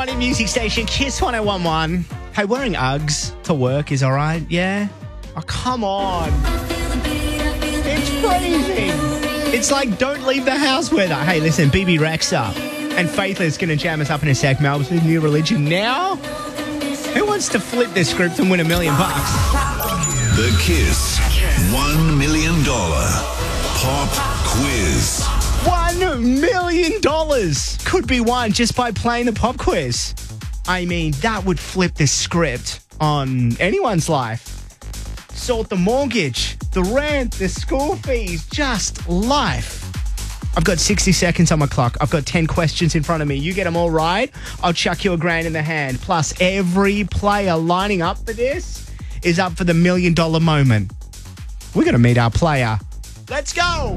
Money music station, Kiss 1011. Hey, wearing Uggs to work is all right, yeah? Oh, come on. It's freezing. It's like, don't leave the house weather. Hey, listen, BB Rexha and Faithless going to jam us up in a sec. Mel's new religion now. Who wants to flip this script and win $1 million? The Kiss $1 million pop quiz. $1 million could be won just by playing the pop quiz. I mean, that would flip the script on anyone's life. Sort the mortgage, the rent, the school fees, just life. I've got 60 seconds on my clock. I've got 10 questions in front of me. You get them all right, I'll chuck you $1,000 in the hand. Plus, every player lining up for this is up for the $1 million moment. We're going to meet our player. Let's go.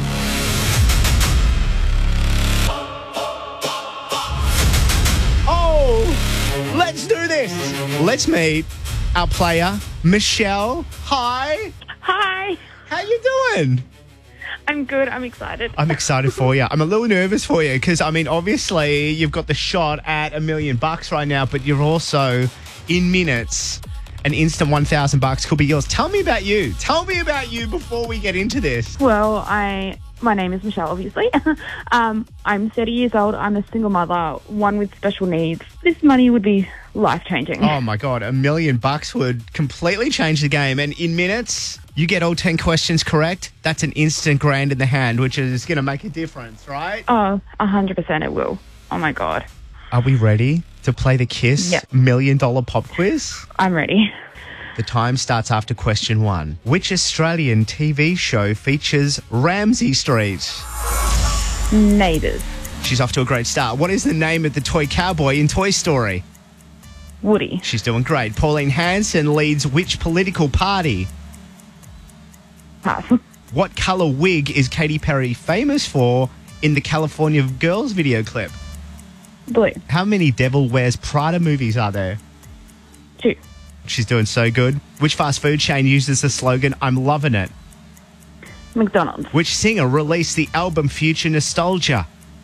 Oh, let's do this. Let's meet our player, Michelle. Hi. Hi. How you doing? I'm good. I'm excited. I'm excited for you. I'm a little nervous for you because, I mean, obviously you've got the shot at $1 million right now, but you're also in minutes. An instant $1,000 could be yours. Tell me about you. Tell me about you before we get into this. Well, my name is Michelle, obviously. I'm 30 years old. I'm a single mother, one with special needs. This money would be life-changing. Oh, my God. $1 million would completely change the game. And in minutes, you get all 10 questions correct. That's an instant $1,000 in the hand, which is going to make a difference, right? Oh, 100% it will. Oh, my God. Are we ready to play the Kiss Yep. $1 million pop quiz? I'm ready. The time starts after question 1. Which Australian TV show features Ramsay Street? Neighbours. She's off to a great start. What is the name of the toy cowboy in Toy Story? Woody. She's doing great. Pauline Hanson leads which political party? Pass. What colour wig is Katy Perry famous for in the California Girls video clip? Blue. How many Devil Wears Prada movies are there? 2. She's doing so good. Which fast food chain uses the slogan, I'm loving it? McDonald's. Which singer released the album Future Nostalgia?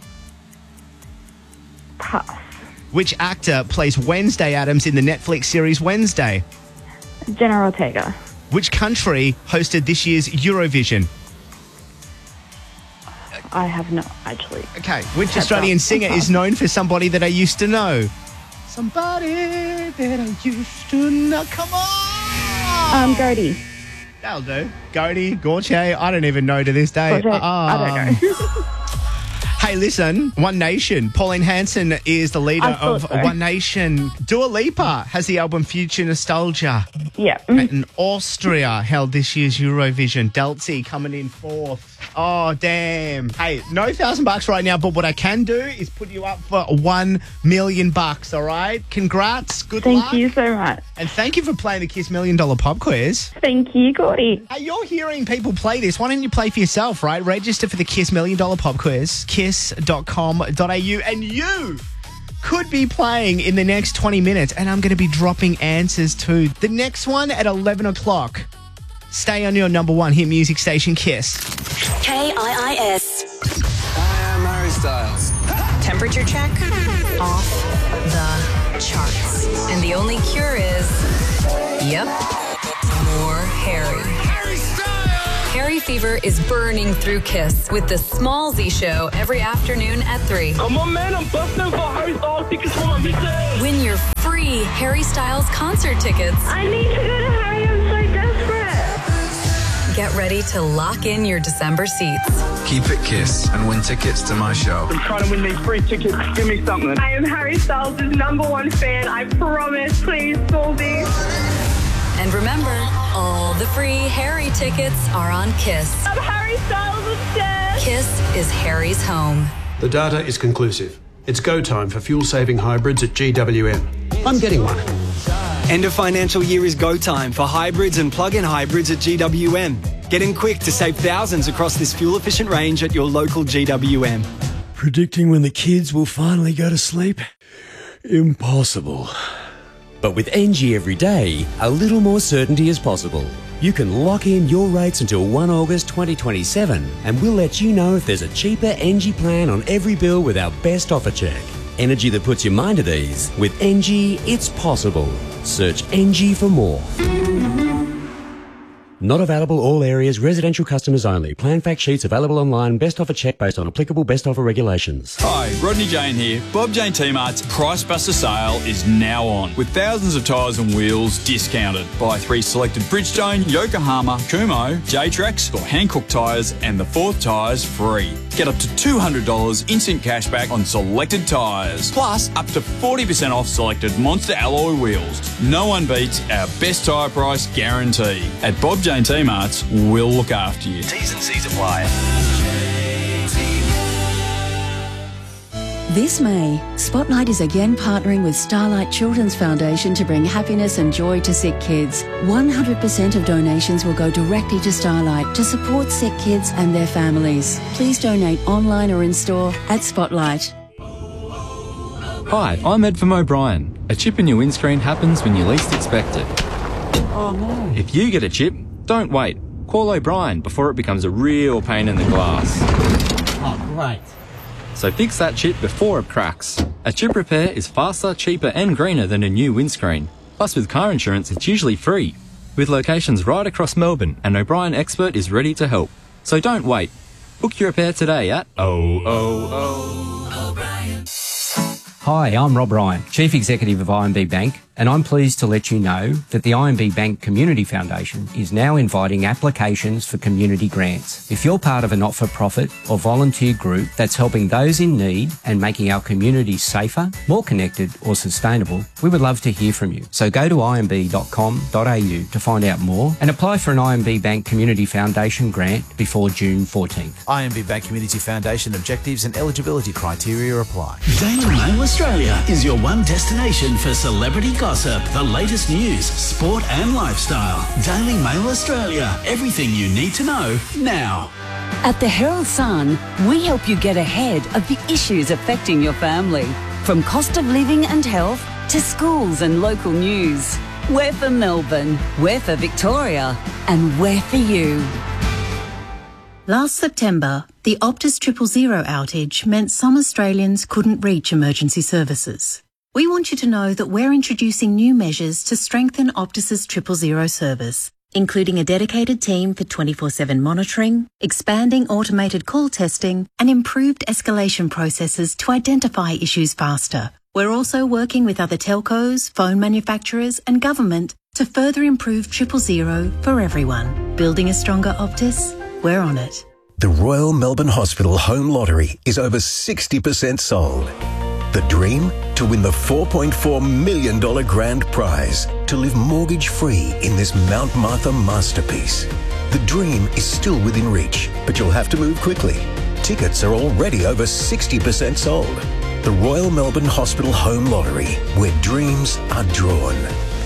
Pass. Which actor plays Wednesday Addams in the Netflix series Wednesday? Jenna Ortega. Which country hosted this year's Eurovision? I have no, actually. Okay. Which Australian singer is known for Somebody That I Used to Know? Somebody that I used to know. Come on! Gertie. That'll do. Goaty, Gautier, I don't even know to this day. Gautier, I don't know. Hey, listen, One Nation. Pauline Hanson is the leader of One Nation. Dua Lipa has the album Future Nostalgia. Yeah. And Austria held this year's Eurovision. Deltzy coming in 4th. Oh, damn. Hey, no $1,000 right now, but what I can do is put you up for $1 million, all right? Congrats. Good luck. Thank you so much. And thank you for playing the Kiss $1 Million pop quiz. Thank you, Gordy. Hey, you're hearing people play this. Why don't you play for yourself, right? Register for the Kiss $1 Million pop quiz, kiss.com.au, and you could be playing in the next 20 minutes, and I'm going to be dropping answers too. The next one at 11 o'clock. Stay on your number one hit music station, Kiss. KIIS. I am Harry Styles. Temperature check. Off the charts. And the only cure is, yep, more Harry. Harry fever is burning through Kiss with the Small Z Show every afternoon at 3. Come on, man, I'm busting for Harry Styles tickets for my missus. Win your free Harry Styles concert tickets. I need to go to Harry. I'm so desperate. Get ready to lock in your December seats. Keep it Kiss and win tickets to my show. I'm trying to win these free tickets. Give me something. I am Harry Styles' #1 fan. I promise. Please, Goldie. And remember, all the free Harry tickets are on Kiss. I'm Harry Styles obsessed. Kiss is Harry's home. The data is conclusive. It's go time for fuel-saving hybrids at GWM. I'm getting one. End of financial year is go time for hybrids and plug-in hybrids at GWM. Get in quick to save thousands across this fuel-efficient range at your local GWM. Predicting when the kids will finally go to sleep? Impossible. But with NG every day, a little more certainty is possible. You can lock in your rates until 1 August 2027, and we'll let you know if there's a cheaper NG plan on every bill with our best offer check. Energy that puts your mind at ease. With Engie, it's possible. Search Engie for more. Not available all areas, residential customers only. Plan fact sheets available online. Best offer check based on applicable best offer regulations. Hi, Rodney Jane here. Bob Jane T-Mart's Price Buster sale is now on, with thousands of tyres and wheels discounted. Buy 3 selected Bridgestone, Yokohama, Kumho, J-Trax or Hankook tyres and the 4th tyres free. Get up to $200 instant cashback on selected tyres, plus up to 40% off selected Monster alloy wheels. No one beats our best tyre price guarantee. At Bob Jane T-Mart's, we'll look after you. T's and C's apply. This May, Spotlight is again partnering with Starlight Children's Foundation to bring happiness and joy to sick kids. 100% of donations will go directly to Starlight to support sick kids and their families. Please donate online or in store at Spotlight. Hi, I'm Ed from O'Brien. A chip in your windscreen happens when you least expect it. Oh no. If you get a chip, don't wait. Call O'Brien before it becomes a real pain in the glass. Oh, great. So fix that chip before it cracks. A chip repair is faster, cheaper and greener than a new windscreen. Plus with car insurance it's usually free. With locations right across Melbourne, an O'Brien expert is ready to help. So don't wait. Book your repair today at O'Brien. Hi, I'm Rob Ryan, Chief Executive of IMB Bank, and I'm pleased to let you know that the IMB Bank Community Foundation is now inviting applications for community grants. If you're part of a not-for-profit or volunteer group that's helping those in need and making our community safer, more connected or sustainable, we would love to hear from you. So go to imb.com.au to find out more and apply for an IMB Bank Community Foundation grant before June 14th. IMB Bank Community Foundation objectives and eligibility criteria apply. Daily Mail Australia is your one destination for celebrity gossip, the latest news, sport and lifestyle. Daily Mail Australia. Everything you need to know now. At the Herald Sun, we help you get ahead of the issues affecting your family. From cost of living and health to schools and local news. We're for Melbourne, we're for Victoria, and we're for you. Last September, the Optus 000 outage meant some Australians couldn't reach emergency services. We want you to know that we're introducing new measures to strengthen Optus's 000 service, including a dedicated team for 24/7 monitoring, expanding automated call testing, and improved escalation processes to identify issues faster. We're also working with other telcos, phone manufacturers, and government to further improve 000 for everyone. Building a stronger Optus? We're on it. The Royal Melbourne Hospital Home Lottery is over 60% sold. The dream? To win the $4.4 million grand prize. To live mortgage-free in this Mount Martha masterpiece. The dream is still within reach, but you'll have to move quickly. Tickets are already over 60% sold. The Royal Melbourne Hospital Home Lottery, where dreams are drawn.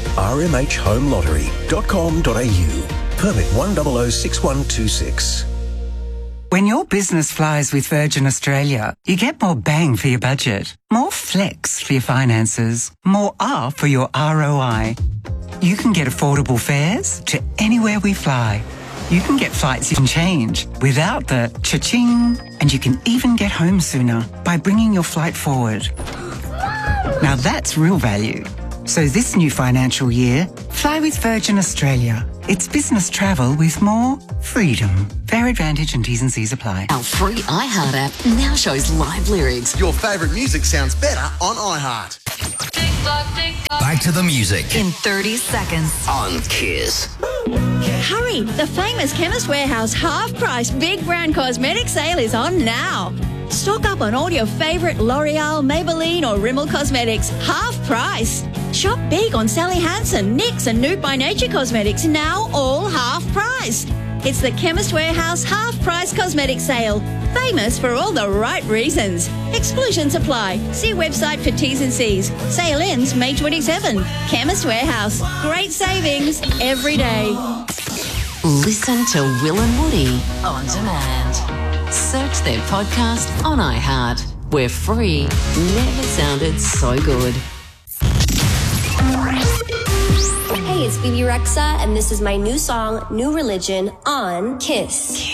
rmhhomelottery.com.au. Permit 1006126. When your business flies with Virgin Australia, you get more bang for your budget, more flex for your finances, more R for your ROI. You can get affordable fares to anywhere we fly. You can get flights you can change without the cha-ching, and you can even get home sooner by bringing your flight forward. Now that's real value. So this new financial year, fly with Virgin Australia. It's business travel with more freedom. Fare advantage and T's and C's apply. Our free iHeart app now shows live lyrics. Your favourite music sounds better on iHeart. Back to the music. In 30 seconds. On Kiss. Hurry! The famous Chemist Warehouse half-price big brand cosmetic sale is on now. Stock up on all your favourite L'Oreal, Maybelline or Rimmel cosmetics. Half price. Shop big on Sally Hansen, NYX and Nude by Nature cosmetics. Now all half price. It's the Chemist Warehouse half-price cosmetic sale. Famous for all the right reasons. Exclusions apply. See website for T's and C's. Sale ends May 27. Chemist Warehouse. Great savings every day. Listen to Will and Woody on demand. Search their podcast on iHeart. We're free. Never sounded so good. Hey, it's Phoebe Rexa, and this is my new song, New Religion, on Kiss.